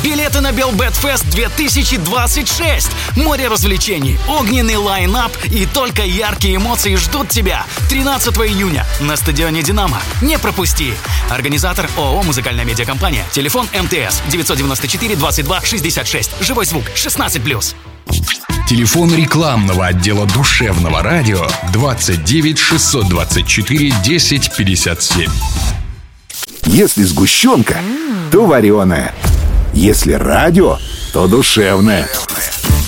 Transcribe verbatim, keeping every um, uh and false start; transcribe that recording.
Билеты на Белбетфест две тысячи двадцать шесть. Море развлечений, огненный лайн-ап и только яркие эмоции ждут тебя тринадцатого июня на стадионе «Динамо». Не пропусти. Организатор ООО «Музыкальная медиакомпания». Телефон МТС девятьсот девяносто четыре двадцать два шестьдесят шесть. Живой звук шестнадцать плюс. Телефон рекламного отдела душевного радио двадцать девять шестьсот двадцать четыре десять пятьдесят семь. Если сгущенка, то вареная. Если радио, то душевная.